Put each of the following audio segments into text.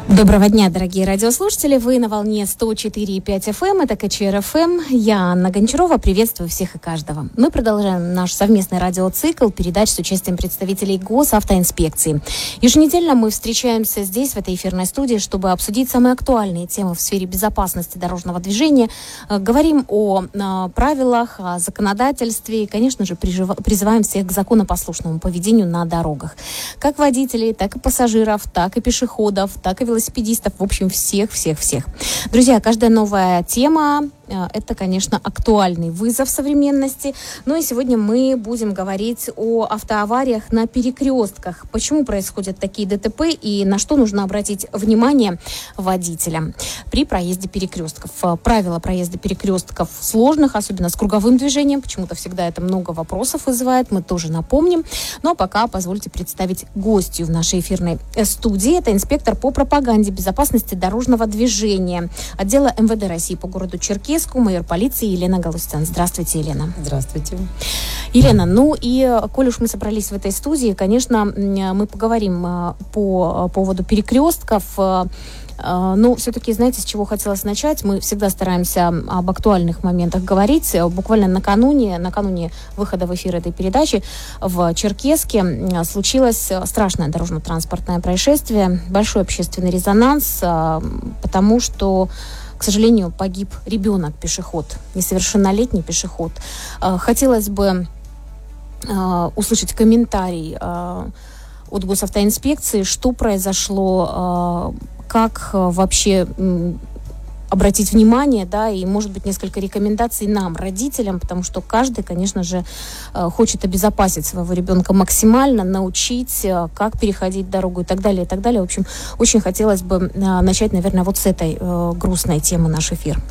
Доброго дня, дорогие радиослушатели. Вы на волне 104,5 FM. Это КЧР ФМ. Я Анна Гончарова. Приветствую всех и каждого. Мы продолжаем наш совместный радиоцикл передач с участием представителей госавтоинспекции. Еженедельно мы встречаемся здесь, в этой эфирной студии, чтобы обсудить самые актуальные темы в сфере безопасности дорожного движения. Говорим о правилах, о законодательстве и, конечно же, призываем всех к законопослушному поведению на дорогах. Как водителей, так и пассажиров, так и пешеходов, так и велосипедистов, в общем, всех. Друзья, каждая новая тема – это, конечно, актуальный вызов современности. Ну и сегодня мы будем говорить о автоавариях на перекрестках. Почему происходят такие ДТП и на что нужно обратить внимание водителям при проезде перекрестков. Правила проезда перекрестков сложных, особенно с круговым движением. Почему-то всегда это много вопросов вызывает. Мы тоже напомним. Но пока позвольте представить гостью в нашей эфирной студии. Это инспектор по пропаганде безопасности дорожного движения отдела МВД России по городу Черкесску, майор полиции Елена Галустян. Здравствуйте, Елена. Здравствуйте. Елена, ну и коль уж мы собрались в этой студии, конечно, мы поговорим по поводу перекрестков. Но все-таки, знаете, с чего хотелось начать? Мы всегда стараемся об актуальных моментах говорить. Буквально накануне выхода в эфир этой передачи в Черкесске случилось страшное дорожно-транспортное происшествие, большой общественный резонанс, потому что, к сожалению, погиб ребенок-пешеход, несовершеннолетний пешеход. Хотелось бы услышать комментарий от госавтоинспекции, что произошло, как вообще обратить внимание, да, и, может быть, несколько рекомендаций нам, родителям, потому что каждый, конечно же, хочет обезопасить своего ребенка максимально, научить, как переходить дорогу и так далее, и так далее. В общем, очень хотелось бы начать, наверное, вот с этой грустной темы наш эфир.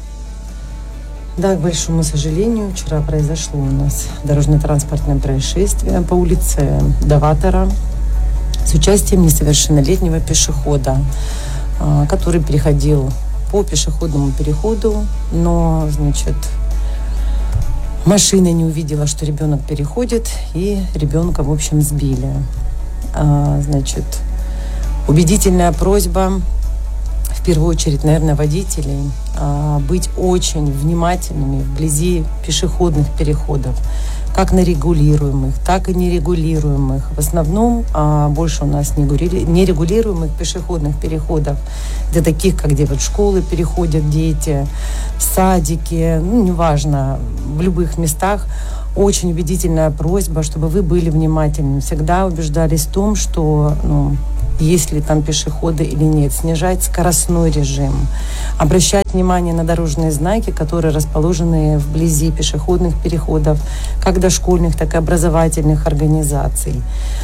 Да, к большому сожалению, вчера произошло у нас дорожно-транспортное происшествие по улице Даватора с участием несовершеннолетнего пешехода, который переходил по пешеходному переходу, но, машина не увидела, что ребенок переходит, и ребенка, в общем, сбили. Убедительная просьба, в первую очередь, наверное, водителей, быть очень внимательными вблизи пешеходных переходов, как на регулируемых, так и нерегулируемых. В основном больше у нас нерегулируемых пешеходных переходов, для таких, как где в школы переходят дети, в садике, неважно, в любых местах. Очень убедительная просьба, чтобы вы были внимательны, всегда убеждались в том, что есть ли там пешеходы или нет, снижать скоростной режим, обращать внимание на дорожные знаки, которые расположены вблизи пешеходных переходов, как дошкольных, так и образовательных организаций.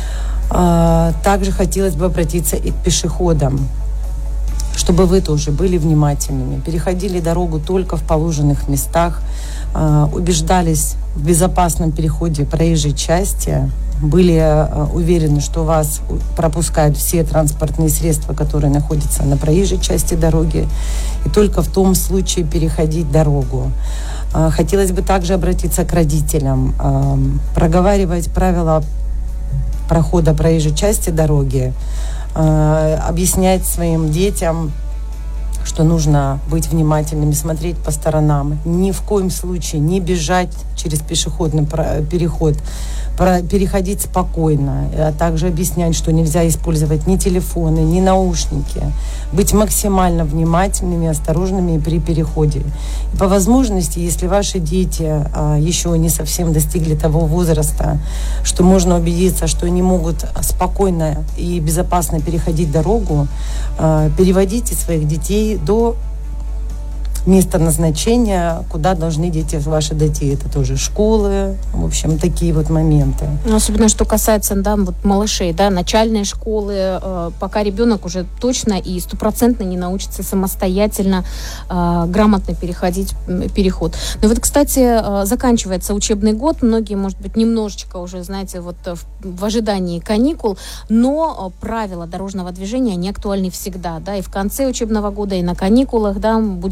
Также хотелось бы обратиться и к пешеходам, чтобы вы тоже были внимательными, переходили дорогу только в положенных местах, убеждались в безопасном переходе проезжей части, были уверены, что вас пропускают все транспортные средства, которые находятся на проезжей части дороги, и только в том случае переходить дорогу. Хотелось бы также обратиться к родителям, проговаривать правила прохода проезжей части дороги, объяснять своим детям, что нужно быть внимательными, смотреть по сторонам, ни в коем случае не бежать через пешеходный переход, переходить спокойно, а также объяснять, что нельзя использовать ни телефоны, ни наушники, быть максимально внимательными, осторожными при переходе. И по возможности, если ваши дети еще не совсем достигли того возраста, что можно убедиться, что они могут спокойно и безопасно переходить дорогу, переводите своих детей до место назначения, куда должны дети ваши дойти. Это тоже школы, в общем, такие вот моменты. Особенно, что касается, малышей, начальной школы, пока ребенок уже точно и стопроцентно не научится самостоятельно грамотно переходить переход. Но вот, кстати, заканчивается учебный год, многие, может быть, немножечко уже, в ожидании каникул, но правила дорожного движения, они актуальны всегда, и в конце учебного года, и на каникулах, будет большая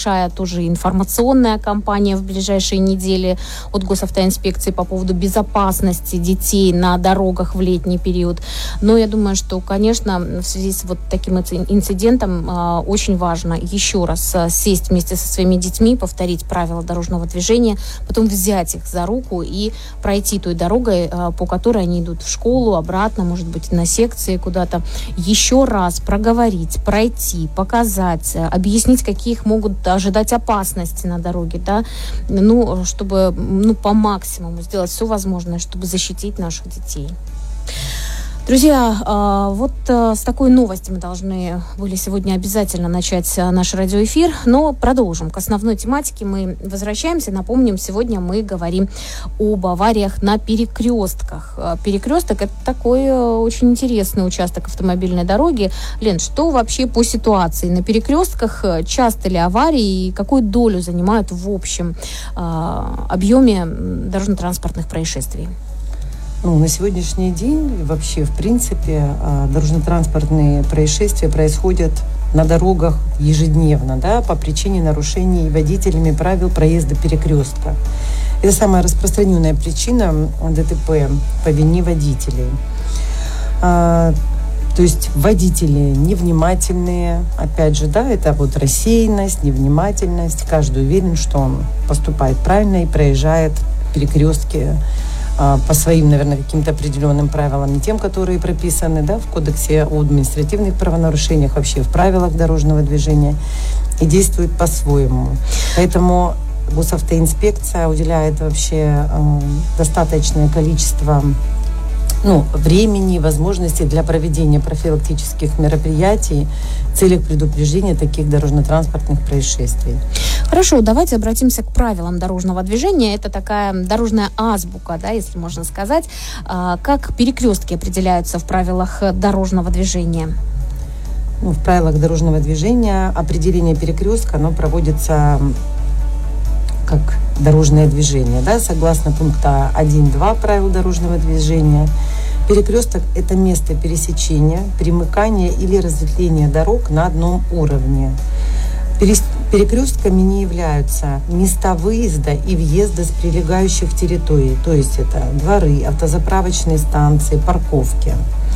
большая тоже информационная кампания в ближайшие недели от госавтоинспекции по поводу безопасности детей на дорогах в летний период. Но я думаю, что, конечно, в связи с вот таким инцидентом очень важно еще раз сесть вместе со своими детьми, повторить правила дорожного движения, потом взять их за руку и пройти той дорогой, по которой они идут в школу, обратно, может быть, на секции куда-то. Еще раз проговорить, пройти, показать, объяснить, какие их могут ожидать опасности на дороге, да, чтобы по максимуму сделать все возможное, чтобы защитить наших детей. Друзья, вот с такой новости мы должны были сегодня обязательно начать наш радиоэфир, но продолжим. К основной тематике мы возвращаемся. Напомним, сегодня мы говорим об авариях на перекрестках. Перекресток – это такой очень интересный участок автомобильной дороги. Лен, что вообще по ситуации на перекрестках? Часто ли аварии и какую долю занимают в общем объеме дорожно-транспортных происшествий? На сегодняшний день вообще, в принципе, дорожно-транспортные происшествия происходят на дорогах ежедневно, да, по причине нарушений водителями правил проезда перекрестка. Это самая распространенная причина ДТП по вине водителей. То есть водители невнимательные, опять же, да, это вот рассеянность, невнимательность. Каждый уверен, что он поступает правильно и проезжает перекрестки по своим, наверное, каким-то определенным правилам, не тем, которые прописаны, да, в Кодексе о административных правонарушениях, вообще в правилах дорожного движения, и действует по-своему. Поэтому госавтоинспекция уделяет вообще достаточное количество времени и возможностей для проведения профилактических мероприятий в целях предупреждения таких дорожно-транспортных происшествий. Хорошо, давайте обратимся к правилам дорожного движения. Это такая дорожная азбука, да, если можно сказать. Как перекрестки определяются в правилах дорожного движения? В правилах дорожного движения определение перекрестка, оно проводится как дорожное движение, да, согласно пункта 1.2 правил дорожного движения. Перекресток – это место пересечения, примыкания или разветвления дорог на одном уровне. Перекрестками не являются места выезда и въезда с прилегающих территорий, то есть это дворы, автозаправочные станции, парковки.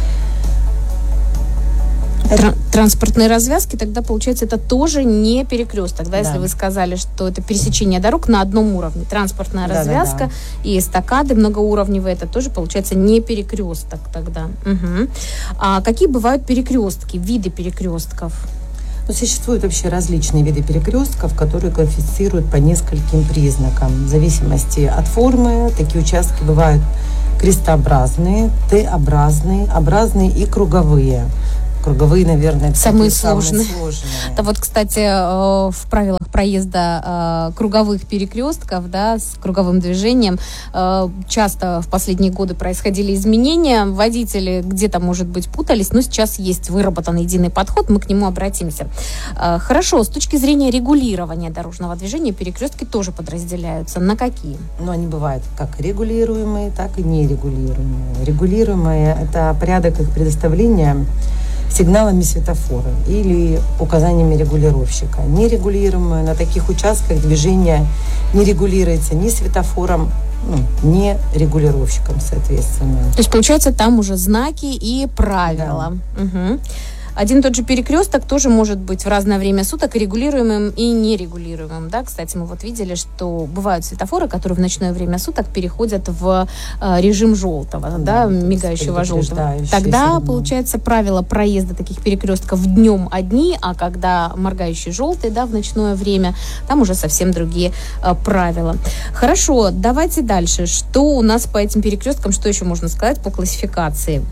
Транспортные развязки, тогда, получается, это тоже не перекресток, да, если вы сказали, что это пересечение дорог на одном уровне. Транспортная развязка и эстакады многоуровневые, это тоже, получается, не перекресток тогда. Угу. А какие бывают перекрестки, виды перекрестков? Существуют вообще различные виды перекрестков, которые классифицируют по нескольким признакам. В зависимости от формы такие участки бывают крестообразные, Т-образные, образные и круговые. Круговые, наверное, самые сложные. Да, вот, кстати, в правилах проезда круговых перекрестков, да, с круговым движением часто в последние годы происходили изменения. Водители где-то, может быть, путались, но сейчас есть выработан единый подход, мы к нему обратимся. Хорошо, с точки зрения регулирования дорожного движения перекрестки тоже подразделяются. На какие? Они бывают как регулируемые, так и нерегулируемые. Регулируемые – это порядок их предоставления сигналами светофора или указаниями регулировщика. Нерегулируемые на таких участках движение не регулируется ни светофором, ни регулировщиком, соответственно. То есть, получается, там уже знаки и правила. Да. Угу. Один и тот же перекресток тоже может быть в разное время суток и регулируемым, и нерегулируемым. Да? Кстати, мы вот видели, что бывают светофоры, которые в ночное время суток переходят в режим желтого, да, мигающего желтого. Тогда, получается, правила проезда таких перекрестков днем одни, а когда моргающий желтый, да, в ночное время, там уже совсем другие правила. Хорошо, давайте дальше. Что у нас по этим перекресткам, что еще можно сказать по классификации?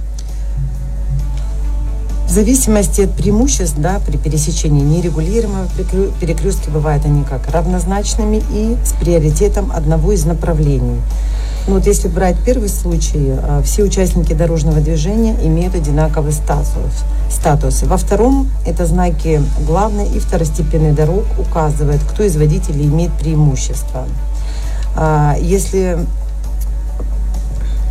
В зависимости от преимуществ, да, при пересечении нерегулируемого перекрестки бывают они как равнозначными и с приоритетом одного из направлений. Если брать первый случай, все участники дорожного движения имеют одинаковый статус. Во втором это знаки главной и второстепенной дорог указывают, кто из водителей имеет преимущество. Если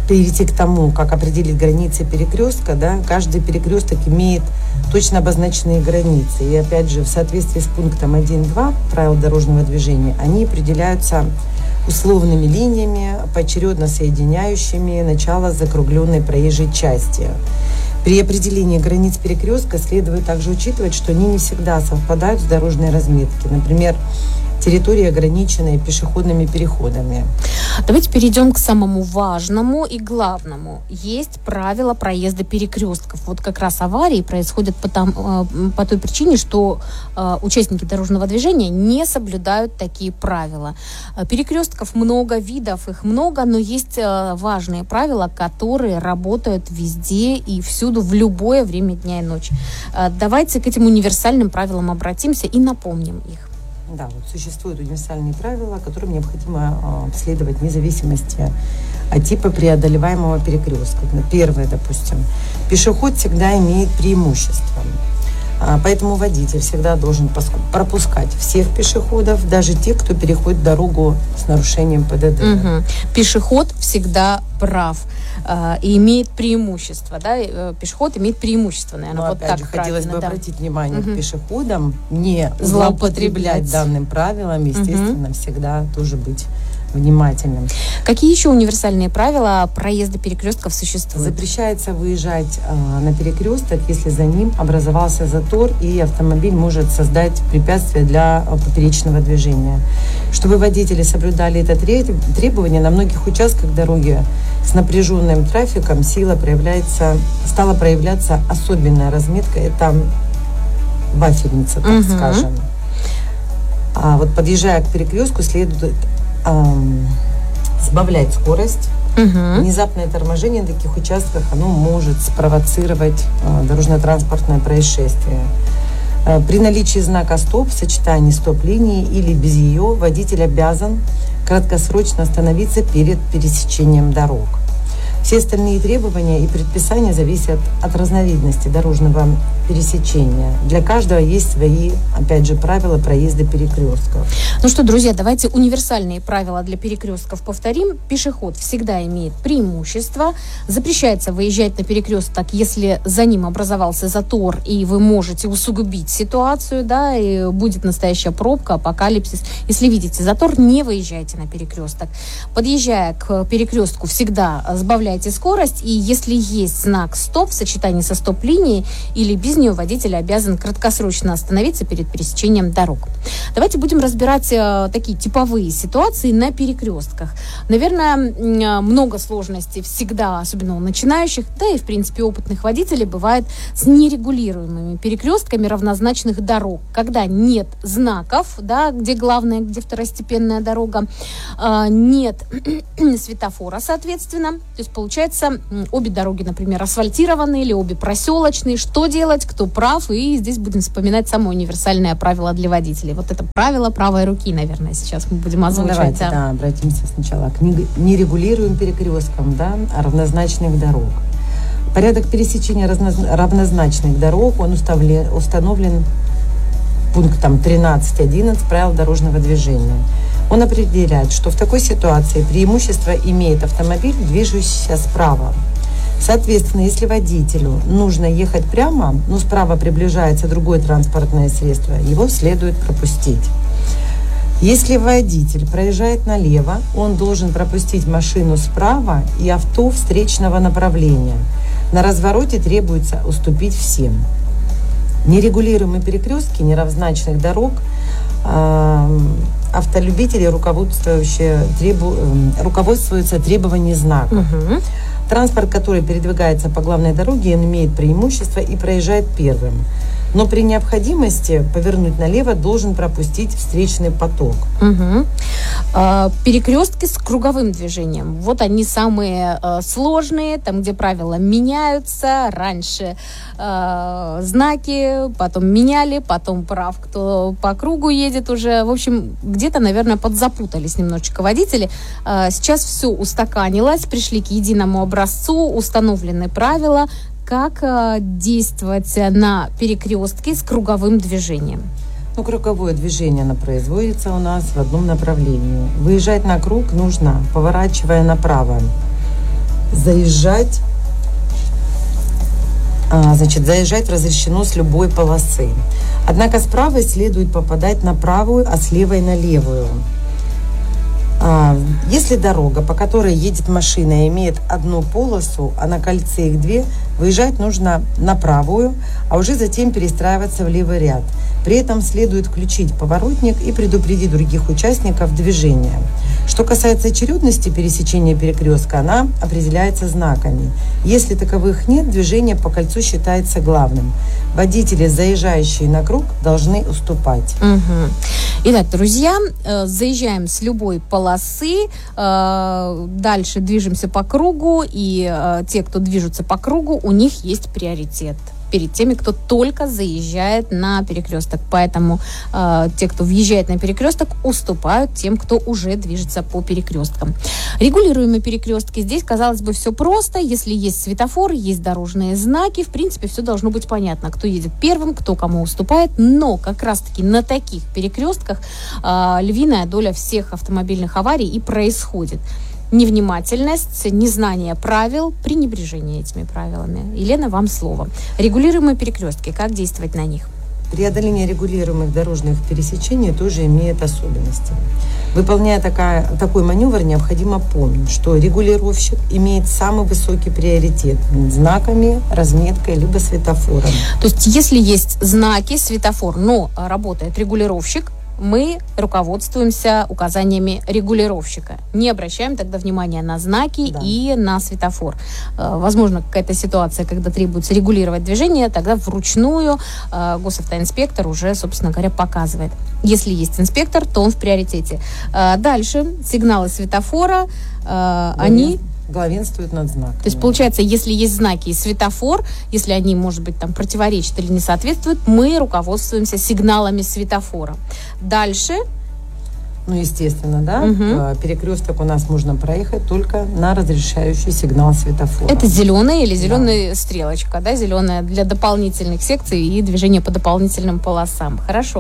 перейти к тому, как определить границы перекрестка, да, каждый перекресток имеет точно обозначенные границы. И опять же, в соответствии с пунктом 1.2 правил дорожного движения, они определяются условными линиями, поочередно соединяющими начало закругленной проезжей части. При определении границ перекрестка следует также учитывать, что они не всегда совпадают с дорожной разметкой. Например, территории, ограниченные пешеходными переходами. Давайте перейдем к самому важному и главному. Есть правила проезда перекрестков. Вот как раз аварии происходят по той причине, что участники дорожного движения не соблюдают такие правила. Перекрестков много, видов их много, но есть важные правила, которые работают везде и всюду в любое время дня и ночи. Давайте к этим универсальным правилам обратимся и напомним их. Да, вот существуют универсальные правила, которым необходимо следовать вне зависимости от типа преодолеваемого перекрестка. Первое, допустим, пешеход всегда имеет преимущество. Поэтому водитель всегда должен пропускать всех пешеходов, даже тех, кто переходит дорогу с нарушением ПДД. Угу. Пешеход всегда прав и имеет преимущество, да? Пешеход имеет преимущество, наверное. Но вот опять так же, хотелось бы обратить внимание к пешеходам, не злоупотреблять данным правилам, естественно, всегда тоже быть внимательным. Какие еще универсальные правила проезда перекрестков существуют? Запрещается выезжать на перекресток, если за ним образовался затор и автомобиль может создать препятствие для поперечного движения. Чтобы водители соблюдали это требование, на многих участках дороги с напряженным трафиком стала проявляться особенная разметка. Это вафельница, так скажем. А вот подъезжая к перекрестку, следует сбавлять скорость. Внезапное торможение на таких участках оно может спровоцировать дорожно-транспортное происшествие. При наличии знака «стоп» в сочетании стоп-линии или без ее водитель обязан краткосрочно остановиться перед пересечением дорог. Все остальные требования и предписания зависят от разновидности дорожного пересечения. Для каждого есть свои, опять же, правила проезда перекрестков. Ну что, друзья, давайте универсальные правила для перекрестков повторим. Пешеход всегда имеет преимущество. Запрещается выезжать на перекресток, если за ним образовался затор, и вы можете усугубить ситуацию, да, и будет настоящая пробка, апокалипсис. Если видите затор, не выезжайте на перекресток. Подъезжая к перекрестку, всегда сбавляйте скорость, и если есть знак «стоп» в сочетании со стоп-линией или без нее, водитель обязан краткосрочно остановиться перед пересечением дорог. Давайте будем разбирать такие типовые ситуации на перекрестках. Наверное, много сложностей всегда, особенно у начинающих, да и, в принципе, опытных водителей, бывает с нерегулируемыми перекрестками равнозначных дорог, когда нет знаков, да, где главная, где второстепенная дорога, нет светофора, соответственно. То есть, получается, обе дороги, например, асфальтированные или обе проселочные. Что делать, кто прав? И здесь будем вспоминать самое универсальное правило для водителей. Вот это правило правой руки, наверное, сейчас мы будем озвучивать. Давайте, обратимся сначала к нерегулируемым перекресткам, да, равнозначных дорог. Порядок пересечения равнозначных дорог, он установлен пунктом 13.11 правил дорожного движения. Он определяет, что в такой ситуации преимущество имеет автомобиль, движущийся справа. Соответственно, если водителю нужно ехать прямо, но справа приближается другое транспортное средство, его следует пропустить. Если водитель проезжает налево, он должен пропустить машину справа и авто встречного направления. На развороте требуется уступить всем. Нерегулируемые перекрестки неравнозначных дорог автолюбители руководствуются требованиями знака. Транспорт, который передвигается по главной дороге, он имеет преимущество и проезжает первым. Но при необходимости повернуть налево должен пропустить встречный поток. Перекрестки с круговым движением. Вот они самые сложные, там, где правила меняются. Раньше знаки, потом меняли, потом прав, кто по кругу едет уже. В общем, где-то, наверное, подзапутались немножечко водители. Сейчас все устаканилось, пришли к единому образцу, установлены правила, как действовать на перекрестке с круговым движением. Круговое движение, оно производится у нас в одном направлении. Выезжать на круг нужно, поворачивая направо. заезжать разрешено с любой полосы. Однако с правой следует попадать на правую, а с левой на левую. Если дорога, по которой едет машина, имеет одну полосу, а на кольце их две, выезжать нужно на правую, а уже затем перестраиваться в левый ряд. При этом следует включить поворотник и предупредить других участников движения. Что касается очередности пересечения перекрестка, она определяется знаками. Если таковых нет, движение по кольцу считается главным. Водители, заезжающие на круг, должны уступать. Угу. Итак, друзья, заезжаем с любой полосы, дальше движемся по кругу, и те, кто движутся по кругу, у них есть приоритет перед теми, кто только заезжает на перекресток. Поэтому те, кто въезжает на перекресток, уступают тем, кто уже движется по перекресткам. Регулируемые перекрестки. Здесь, казалось бы, все просто. Если есть светофор, есть дорожные знаки, в принципе, все должно быть понятно, кто едет первым, кто кому уступает. Но как раз-таки на таких перекрестках львиная доля всех автомобильных аварий и происходит. Невнимательность, незнание правил, пренебрежение этими правилами. Елена, вам слово. Регулируемые перекрестки. Как действовать на них? Преодоление регулируемых дорожных пересечений тоже имеет особенности. Выполняя такой маневр, необходимо помнить, что регулировщик имеет самый высокий приоритет над знаками, разметкой, либо светофором. То есть, если есть знаки, светофор, но работает регулировщик, мы руководствуемся указаниями регулировщика. Не обращаем тогда внимания на знаки и на светофор. Возможно, какая-то ситуация, когда требуется регулировать движение, тогда вручную госавтоинспектор уже, собственно говоря, показывает. Если есть инспектор, то он в приоритете. Дальше сигналы светофора, они главенствует над знаками. То есть, получается, если есть знаки и светофор, если они, может быть, там противоречат или не соответствуют, мы руководствуемся сигналами светофора. Дальше... естественно, да, перекресток у нас можно проехать только на разрешающий сигнал светофора. Это зеленая или зеленая стрелочка, да, зеленая для дополнительных секций и движения по дополнительным полосам. Хорошо.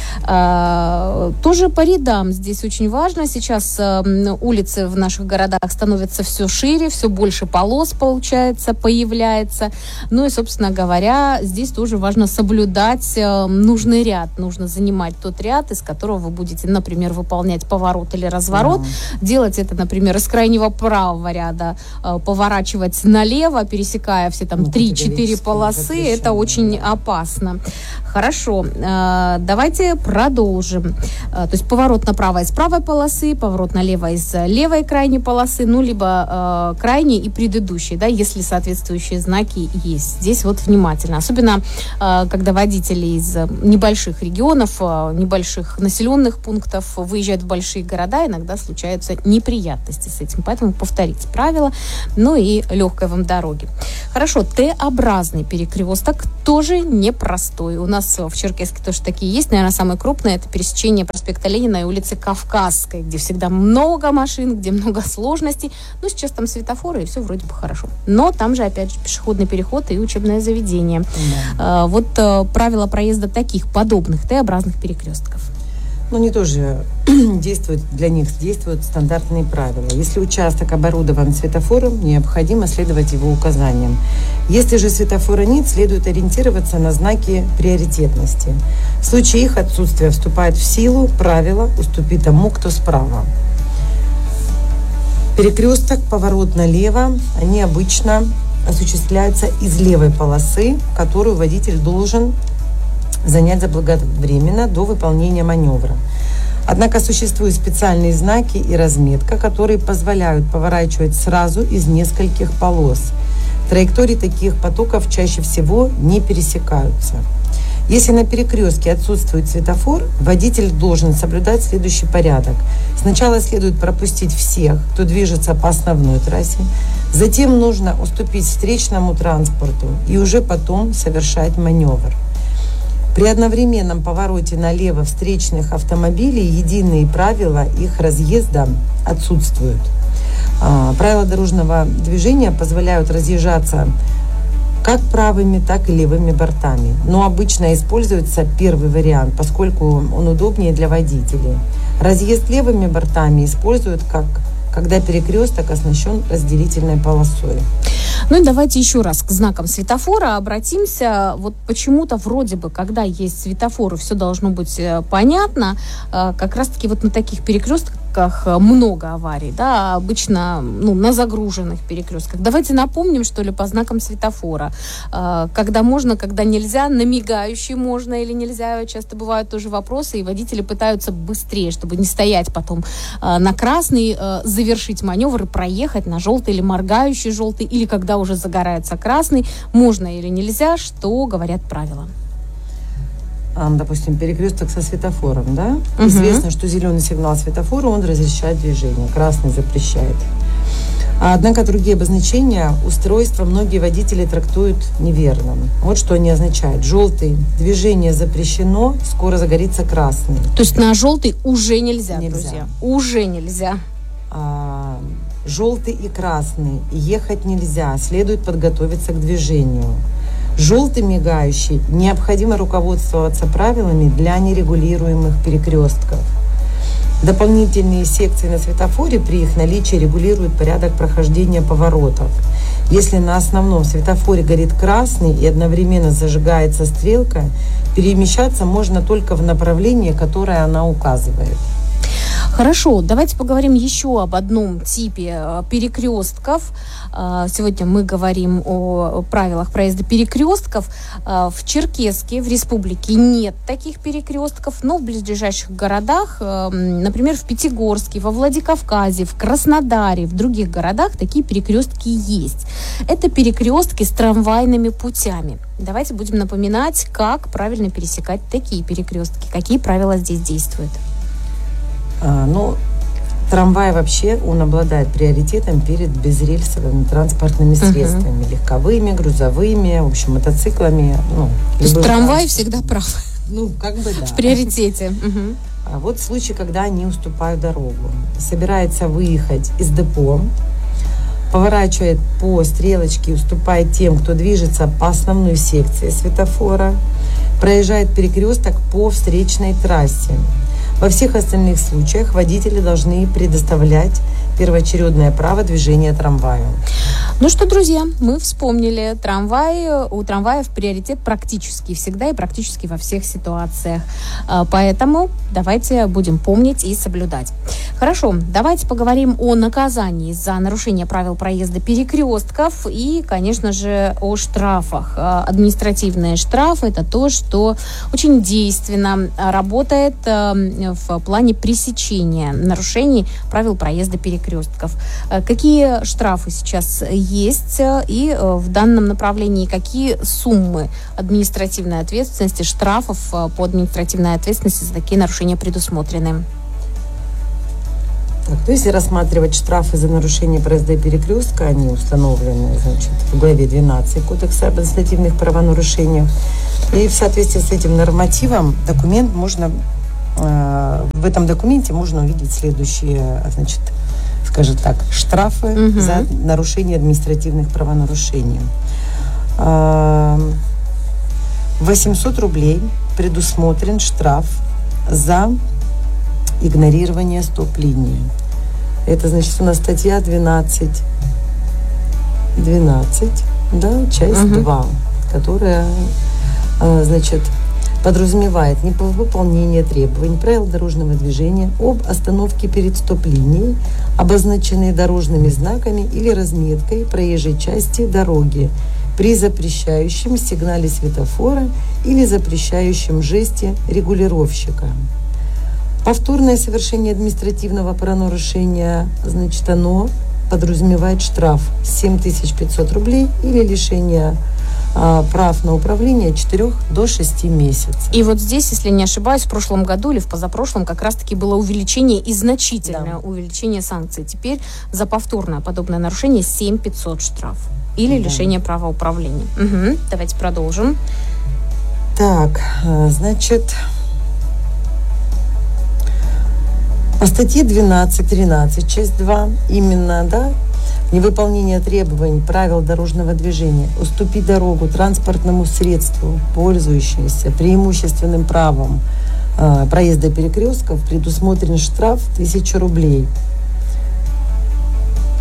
Тоже по рядам здесь очень важно. Сейчас улицы в наших городах становятся все шире, все больше полос, получается, появляется. Ну и, собственно говоря, здесь тоже важно соблюдать нужный ряд. Нужно занимать тот ряд, из которого вы будете, например, выполнять поворот или разворот. Делать это, например, из крайнего правого ряда, поворачивать налево, пересекая все там 3-4 полосы. Это очень опасно. Хорошо. Давайте продолжим. То есть поворот направо из правой полосы, поворот налево из левой крайней полосы, ну, либо крайней и предыдущей, да, если соответствующие знаки есть. Здесь вот внимательно. Особенно, когда водители из небольших регионов, небольших населенных пунктов выезжают в большие города, иногда случаются неприятности с этим. Поэтому повторите правила, ну и легкой вам дороги. Хорошо, Т-образный перекресток тоже непростой. У нас в Черкесске тоже такие есть. Наверное, самый крупный — это пересечение проспекта Ленина и улицы Кавказской, где всегда много машин, где много сложностей. Ну, сейчас там светофоры, и все вроде бы хорошо. Но там же, опять же, пешеходный переход и учебное заведение. Вот правила проезда таких подобных Т-образных перекрестков. Они тоже для них действуют стандартные правила. Если участок оборудован светофором, необходимо следовать его указаниям. Если же светофора нет, следует ориентироваться на знаки приоритетности. В случае их отсутствия вступает в силу правило «уступи тому, кто справа». Перекресток, поворот налево, они обычно осуществляются из левой полосы, которую водитель должен занять заблаговременно до выполнения маневра. Однако существуют специальные знаки и разметка, которые позволяют поворачивать сразу из нескольких полос. Траектории таких потоков чаще всего не пересекаются. Если на перекрестке отсутствует светофор, водитель должен соблюдать следующий порядок. Сначала следует пропустить всех, кто движется по основной трассе. Затем нужно уступить встречному транспорту и уже потом совершать маневр. При одновременном повороте налево встречных автомобилей единые правила их разъезда отсутствуют. Правила дорожного движения позволяют разъезжаться как правыми, так и левыми бортами. Но обычно используется первый вариант, поскольку он удобнее для водителей. Разъезд левыми бортами используют как когда перекресток оснащен разделительной полосой. Ну и давайте еще раз к знакам светофора обратимся. Вот почему-то вроде бы, когда есть светофоры, все должно быть понятно. Как раз-таки вот на таких перекрестках много аварий, да, обычно на загруженных перекрестках. Давайте напомним, что ли, по знакам светофора. Когда можно, когда нельзя, на мигающий можно или нельзя. Часто бывают тоже вопросы, и водители пытаются быстрее, чтобы не стоять потом на красный, завершить маневр и проехать на желтый или моргающий желтый, или когда уже загорается красный, можно или нельзя, что говорят правила. Допустим, перекресток со светофором, да? Известно, что зеленый сигнал светофора, он разрешает движение, красный запрещает. Однако другие обозначения устройства многие водители трактуют неверно. Вот что они означают. Желтый, движение запрещено, скоро загорится красный. То есть на желтый уже нельзя, друзья. Уже нельзя. Желтый и красный. Ехать нельзя, следует подготовиться к движению. Желтый мигающий. Необходимо руководствоваться правилами для нерегулируемых перекрестков. Дополнительные секции на светофоре при их наличии регулируют порядок прохождения поворотов. Если на основном светофоре горит красный и одновременно зажигается стрелка, перемещаться можно только в направлении, которое она указывает. Хорошо, давайте поговорим еще об одном типе перекрестков. Сегодня мы говорим о правилах проезда перекрестков. В Черкесске, в республике, нет таких перекрестков, но в близлежащих городах, например, в Пятигорске, во Владикавказе, в Краснодаре, в других городах такие перекрестки есть. Это перекрестки с трамвайными путями. Давайте будем напоминать, как правильно пересекать такие перекрестки, какие правила здесь действуют. Трамвай вообще, он обладает приоритетом перед безрельсовыми транспортными средствами, легковыми, грузовыми, в общем, мотоциклами. То есть трамвай всегда прав. Да. В приоритете. А вот случай, когда они уступают дорогу. Собирается выехать из депо, поворачивает по стрелочке, уступает тем, кто движется по основной секции светофора, проезжает перекресток по встречной трассе. Во всех остальных случаях водители должны предоставлять первоочередное право движения трамваю. Ну что, друзья, мы вспомнили. У трамваев приоритет практически всегда и практически во всех ситуациях. Поэтому давайте будем помнить и соблюдать. Хорошо, давайте поговорим о наказании за нарушение правил проезда перекрестков и, конечно же, о штрафах. Административные штрафы – это то, что очень действенно работает в плане пресечения нарушений правил проезда перекрестков. Какие штрафы сейчас есть и в данном направлении какие суммы административной ответственности, штрафов по административной ответственности за такие нарушения предусмотрены? То если рассматривать штрафы за нарушение проезда перекрестка, они установлены, в главе 12 Кодекса об административных правонарушениях. И в соответствии с этим нормативом в этом документе можно увидеть следующие, штрафы за нарушение административных правонарушений. 800 рублей предусмотрен штраф за игнорирование стоп-линии. Это, у нас статья 12, часть 2, которая, подразумевает невыполнение требований правил дорожного движения об остановке перед стоп-линией, обозначенной дорожными знаками или разметкой проезжей части дороги при запрещающем сигнале светофора или запрещающем жесте регулировщика. Повторное совершение административного правонарушения, оно подразумевает штраф 7500 рублей или лишение прав на управление от 4 до 6 месяцев. И вот здесь, если не ошибаюсь, в прошлом году или в позапрошлом как раз-таки было увеличение и значительное увеличение санкций. Теперь за повторное подобное нарушение 7500 штраф или лишение права управления. Давайте продолжим. По статье 12.13, часть 2, невыполнение требований правил дорожного движения, уступить дорогу транспортному средству, пользующемуся преимущественным правом проезда перекрестков, предусмотрен штраф 1000 рублей.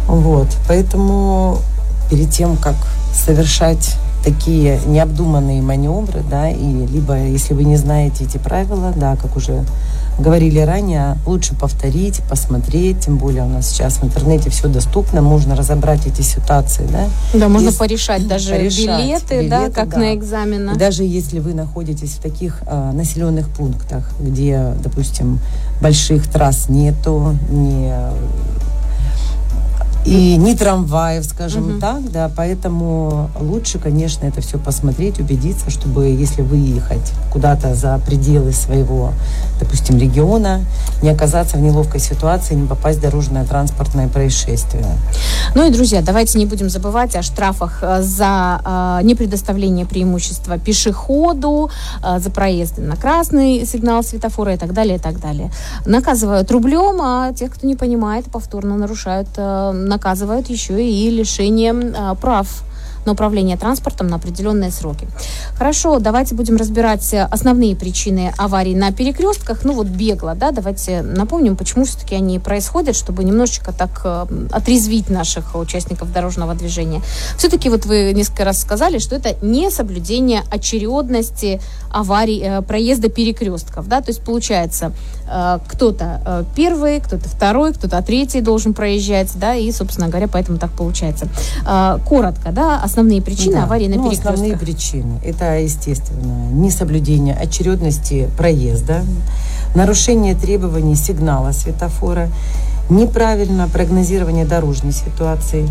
Вот. Поэтому перед тем, как совершать такие необдуманные маневры, да, и либо, если вы не знаете эти правила, да, как уже говорили ранее, лучше повторить, посмотреть, тем более у нас сейчас в интернете все доступно, можно разобрать эти ситуации, да. Да, можно порешать даже билеты, да, как да. На экзамены. И даже если вы находитесь в таких населенных пунктах, где, допустим, больших трасс нету, и не трамваев, скажем так, да, поэтому лучше, конечно, это все посмотреть, убедиться, чтобы, если выехать куда-то за пределы своего, допустим, региона, не оказаться в неловкой ситуации, не попасть в дорожное транспортное происшествие. Ну и, друзья, давайте не будем забывать о штрафах за непредоставление преимущества пешеходу, за проезд на красный сигнал светофора и так далее, и так далее. Наказывают рублем, а тех, кто не понимает, повторно нарушают, наказывают еще и лишением прав на управление транспортом на определенные сроки. Хорошо, давайте будем разбирать основные причины аварий на перекрестках. Ну вот бегло, да, давайте напомним, почему все-таки они происходят, чтобы немножечко так отрезвить наших участников дорожного движения. Все-таки вот вы несколько раз сказали, что это не соблюдение очередности аварий, проезда перекрестков, да, то есть получается, кто-то первый, кто-то второй, кто-то третий должен проезжать, да, и, собственно говоря, поэтому так получается. Коротко, да, основные причины аварий на перекрестках. Основные причины. Это, естественно, несоблюдение очередности проезда, нарушение требований сигнала светофора, неправильное прогнозирование дорожной ситуации,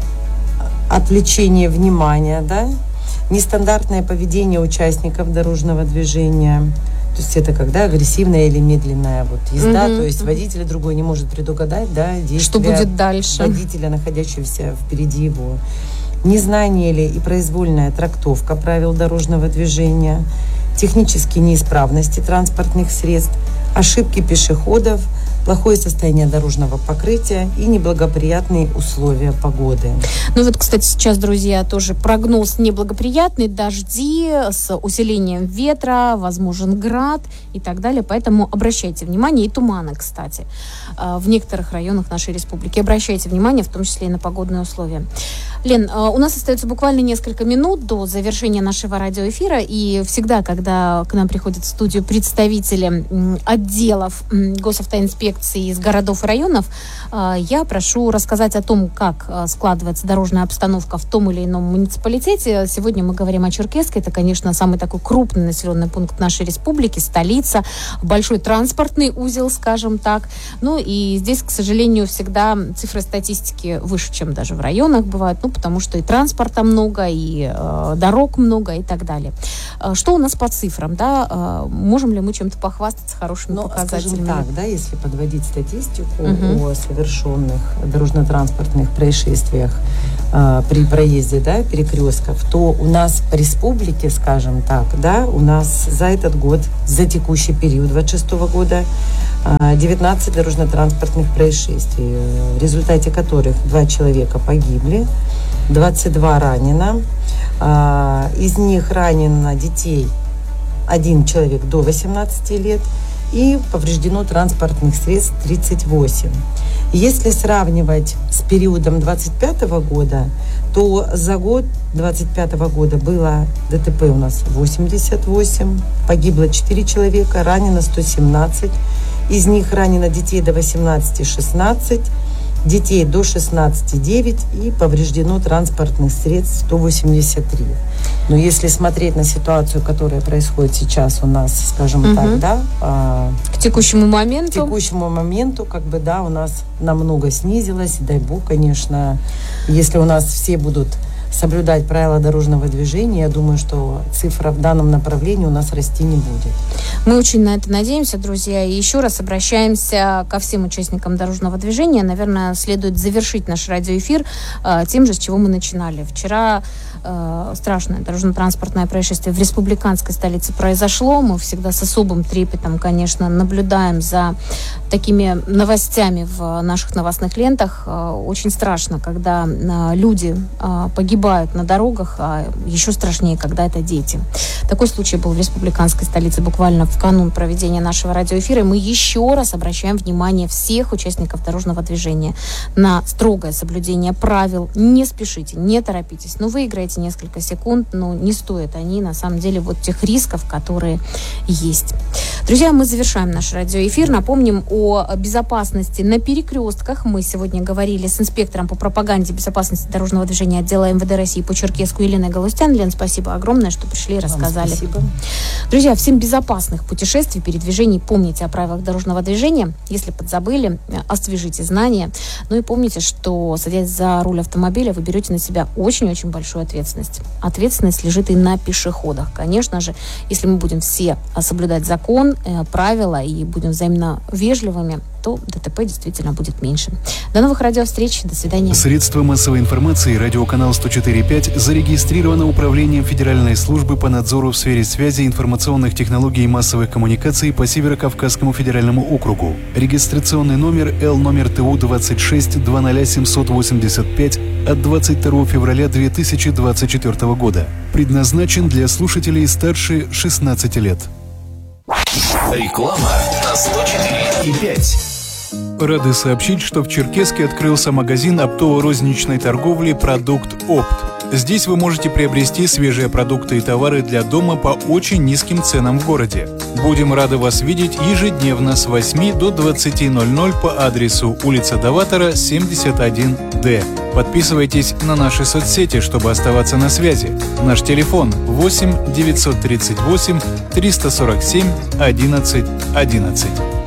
отвлечение внимания, да, нестандартное поведение участников дорожного движения. То есть это когда агрессивная или медленная вот езда, то есть водитель другой не может предугадать, да, действия что будет дальше водителя, находящегося впереди его. Незнание или и произвольная трактовка правил дорожного движения, технические неисправности транспортных средств, ошибки пешеходов, плохое состояние дорожного покрытия и неблагоприятные условия погоды. Ну вот, кстати, сейчас, друзья, тоже прогноз неблагоприятный, дожди с усилением ветра, возможен град и так далее, поэтому обращайте внимание, и туманы, кстати, в некоторых районах нашей республики. Обращайте внимание, в том числе и на погодные условия. Лен, у нас остается буквально несколько минут до завершения нашего радиоэфира, и всегда, когда к нам приходят в студию представители отделов госавтоинспекции из городов и районов, я прошу рассказать о том, как складывается дорожная обстановка в том или ином муниципалитете. Сегодня мы говорим о Черкесске. Это, конечно, самый такой крупный населенный пункт нашей республики, столица, большой транспортный узел, скажем так. Ну и здесь, к сожалению, всегда цифры статистики выше, чем даже в районах бывают, ну потому что и транспорта много, и дорог много и так далее. Что у нас по цифрам, да? Можем ли мы чем-то похвастаться хорошими показателями? Скажем так, да, если подводить статистику о совершенных дорожно-транспортных происшествиях при проезде, да, перекрестков, то у нас по республике, скажем так, да, у нас за этот год, за текущий период 2026 года 19 дорожно-транспортных происшествий, в результате которых 2 человека погибли, 22 ранено. Из них ранено детей 1 человек до 18 лет и повреждено транспортных средств 38. Если сравнивать с периодом 2025 года, то за год 2025 года было ДТП у нас 88, погибло 4 человека, ранено 117. Из них ранено детей до 18 16, детей до 16 9 и повреждено транспортных средств 183. Но если смотреть на ситуацию, которая происходит сейчас у нас, скажем так, да, к текущему моменту, как бы, да, у нас намного снизилось, дай бог, конечно, если у нас все будут соблюдать правила дорожного движения, я думаю, что цифра в данном направлении у нас расти не будет. Мы очень на это надеемся, друзья. И еще раз обращаемся ко всем участникам дорожного движения. Наверное, следует завершить наш радиоэфир тем же, с чего мы начинали. Вчера страшное дорожно-транспортное происшествие в республиканской столице произошло. Мы всегда с особым трепетом, конечно, наблюдаем за такими новостями в наших новостных лентах. Очень страшно, когда люди погибают на дорогах, а еще страшнее, когда это дети. Такой случай был в республиканской столице буквально в канун проведения нашего радиоэфира. И мы еще раз обращаем внимание всех участников дорожного движения на строгое соблюдение правил. Не спешите, не торопитесь. Выиграете несколько секунд, но не стоят они, на самом деле, вот тех рисков, которые есть. Друзья, мы завершаем наш радиоэфир. Напомним о безопасности на перекрестках. Мы сегодня говорили с инспектором по пропаганде безопасности дорожного движения отдела МВД России по Черкесску Еленой Галустян. Лен, спасибо огромное, что пришли и рассказали. Спасибо. Друзья, всем безопасных путешествий, передвижений. Помните о правилах дорожного движения. Если подзабыли, освежите знания. И помните, что, садясь за руль автомобиля, вы берете на себя очень-очень большую ответственность. Ответственность лежит и на пешеходах. Конечно же, если мы будем все соблюдать закон, правила и будем взаимно вежливыми, то ДТП действительно будет меньше. До новых радиовстреч. До свидания. Средства массовой информации радиоканал 104.5 зарегистрировано Управлением Федеральной службы по надзору в сфере связи, информационных технологий и массовых коммуникаций по Северо-Кавказскому федеральному округу. Регистрационный номер Л номер ТУ 26 20785 от 22 февраля 2024 года. Предназначен для слушателей старше 16 лет. Реклама на 104.5. Рады сообщить, что в Черкесске открылся магазин оптово-розничной торговли «Продукт Опт». Здесь вы можете приобрести свежие продукты и товары для дома по очень низким ценам в городе. Будем рады вас видеть ежедневно с 8 до 20:00 по адресу улица Даватора, 71Д. Подписывайтесь на наши соцсети, чтобы оставаться на связи. Наш телефон 8 938 347 11 11.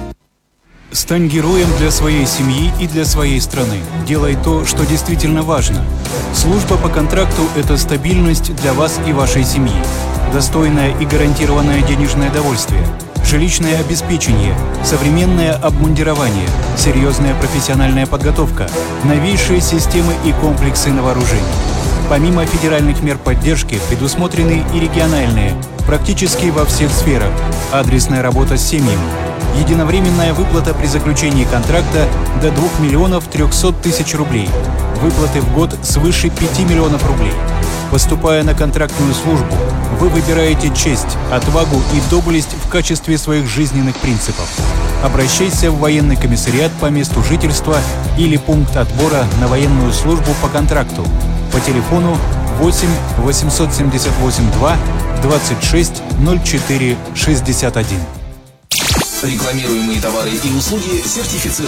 Стань героем для своей семьи и для своей страны. Делай то, что действительно важно. Служба по контракту – это стабильность для вас и вашей семьи. Достойное и гарантированное денежное довольствие. Жилищное обеспечение, современное обмундирование, серьезная профессиональная подготовка, новейшие системы и комплексы на вооружении. Помимо федеральных мер поддержки, предусмотрены и региональные, практически во всех сферах. Адресная работа с семьями. Единовременная выплата при заключении контракта до 2 миллионов 300 тысяч рублей. Выплаты в год свыше 5 миллионов рублей. Поступая на контрактную службу, вы выбираете честь, отвагу и доблесть в качестве своих жизненных принципов. Обращайся в военный комиссариат по месту жительства или пункт отбора на военную службу по контракту по телефону 8 878 2 26 04 61. Рекламируемые товары и услуги сертифицированы.